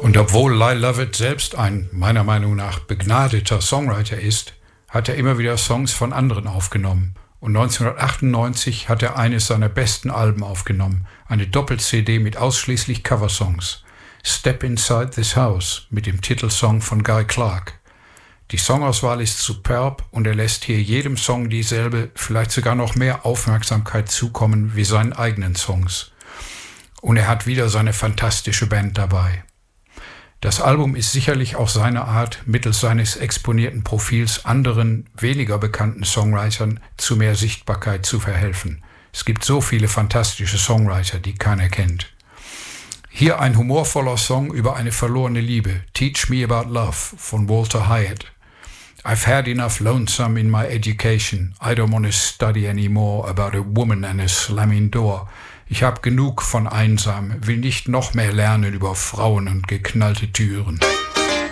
Und obwohl Lyle Lovett selbst ein, meiner Meinung nach, begnadeter Songwriter ist, hat er immer wieder Songs von anderen aufgenommen. Und 1998 hat er eines seiner besten Alben aufgenommen, eine Doppel-CD mit ausschließlich Coversongs. Step Inside This House mit dem Titelsong von Guy Clark. Die Songauswahl ist superb und er lässt hier jedem Song dieselbe, vielleicht sogar noch mehr Aufmerksamkeit zukommen wie seinen eigenen Songs. Und er hat wieder seine fantastische Band dabei. Das Album ist sicherlich auch seine Art, mittels seines exponierten Profils anderen, weniger bekannten Songwritern zu mehr Sichtbarkeit zu verhelfen. Es gibt so viele fantastische Songwriter, die keiner kennt. Hier ein humorvoller Song über eine verlorene Liebe, Teach Me About Love von Walter Hyatt. I've had enough lonesome in my education. I don't want to study anymore about a woman and a slamming door. Ich habe genug von einsam, will nicht noch mehr lernen über Frauen und geknallte Türen.